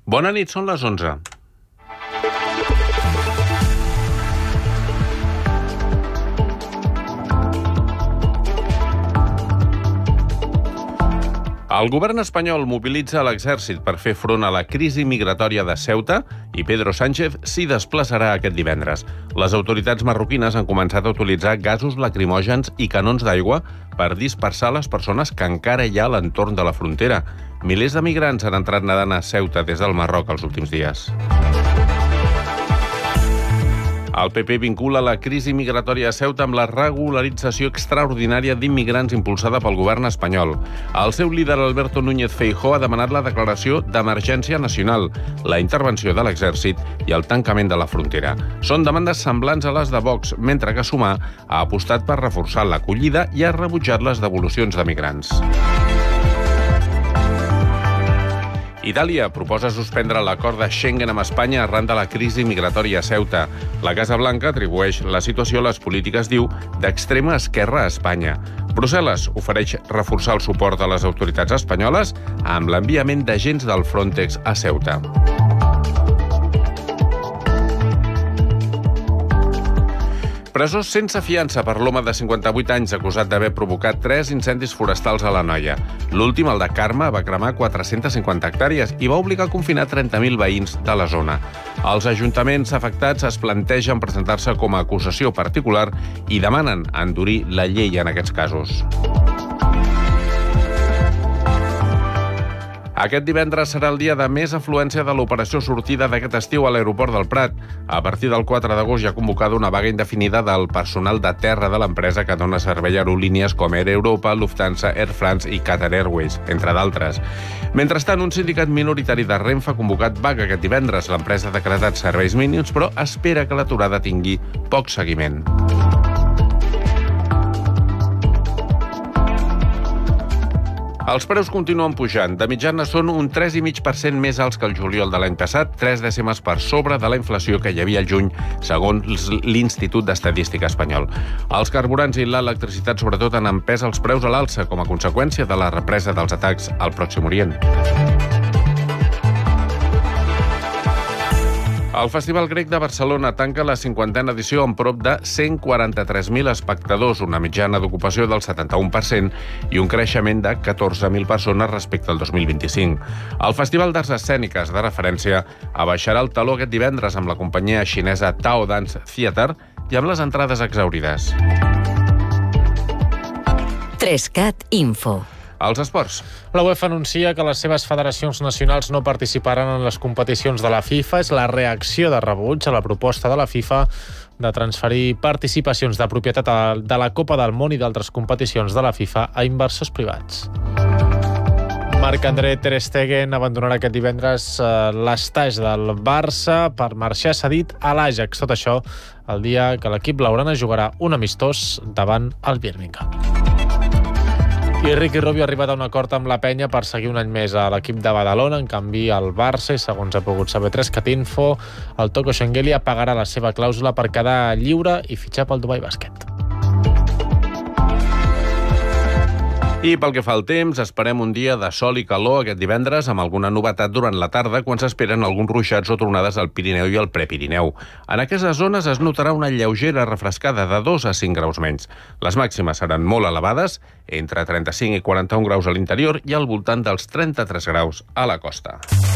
Bona nit, són les 11. El govern espanyol mobilitza l'exèrcit per fer front a la crisi migratòria de Ceuta i Pedro Sánchez s'hi desplaçarà aquest divendres. Les autoritats marroquines han començat a utilitzar gasos lacrimògens i canons d'aigua per dispersar les persones que encara hi ha a l'entorn de la frontera. Milers de migrants han entrat nedant a Ceuta des del Marroc els últims dies. El PP vincula la crisi migratòria a Ceuta amb la regularització extraordinària d'immigrants impulsada pel govern espanyol. El seu líder, Alberto Núñez Feijóo, ha demanat la declaració d'emergència nacional, la intervenció de l'exèrcit i el tancament de la frontera. Són demandes semblants a les de Vox, mentre que Sumar ha apostat per reforçar l'acollida i ha rebutjat les devolucions de migrants. Itàlia proposa suspendre l'acord de Schengen amb Espanya arran de la crisi migratòria a Ceuta. La Casa Blanca atribueix la situació a les polítiques, diu, d'extrema esquerra a Espanya. Brussel·les ofereix reforçar el suport a les autoritats espanyoles amb l'enviament d'agents del Frontex a Ceuta. Presó sense fiança per l'home de 58 anys acusat d'haver provocat 3 incendis forestals a l'Anoia. L'últim, el de Carme, va cremar 450 hectàrees i va obligar a confinar 30.000 veïns de la zona. Els ajuntaments afectats es plantegen presentar-se com a acusació particular i demanen endurir la llei en aquests casos. Aquest divendres serà el dia de més afluència de l'operació sortida d'aquest estiu a l'aeroport del Prat. A partir del 4 d'agost hi ha convocada una vaga indefinida del personal de terra de l'empresa que dona servei a aerolínies com Air Europa, Lufthansa, Air France i Qatar Airways, entre d'altres. Mentrestant, un sindicat minoritari de Renfe ha convocat vaga aquest divendres. L'empresa ha decretat serveis mínims, però espera que l'aturada tingui poc seguiment. Els preus continuen pujant. De mitjana són un 3,5% més alts que el juliol de l'any passat, 3 dècimes per sobre de la inflació que hi havia al juny, segons l'Institut d'Estadística espanyol. Els carburants i l'electricitat sobretot han empès els preus a l'alça com a conseqüència de la represa dels atacs al Pròxim Orient. El Festival Grec de Barcelona tanca la 50a edició amb prop de 143.000 espectadors, una mitjana d'ocupació del 71% i un creixement de 14.000 persones respecte al 2025. El Festival d'Arts Escèniques de referència abaixarà el taló aquest divendres amb la companyia xinesa Tao Dance Theatre i amb les entrades exhaurides. 3CAT Info. Els esports. La UEFA anuncia que les seves federacions nacionals no participaran en les competicions de la FIFA. És la reacció de rebuig a la proposta de la FIFA de transferir participacions de propietat de la Copa del Món i d'altres competicions de la FIFA a inversors privats. Marc-André ter Stegen abandonarà aquest divendres l'estaix del Barça per marxar cedit a l'Ajax. Tot això el dia que l'equip blaugrana jugarà un amistós davant el Birmingham. I Ricky Rubio ha arribat a un acord amb la Penya per seguir un any més a l'equip de Badalona. En canvi, el Barça, segons ha pogut saber 3CAT Info, el Toko Shengelia pagarà la seva clàusula per quedar lliure i fitxar pel Dubai Basket. I pel que fa al temps, esperem un dia de sol i calor aquest divendres amb alguna novetat durant la tarda quan s'esperen alguns ruixats o tronades al Pirineu i al Prepirineu. En aquestes zones es notarà una lleugera refrescada de 2 a 5 graus menys. Les màximes seran molt elevades, entre 35 i 41 graus a l'interior i al voltant dels 33 graus a la costa.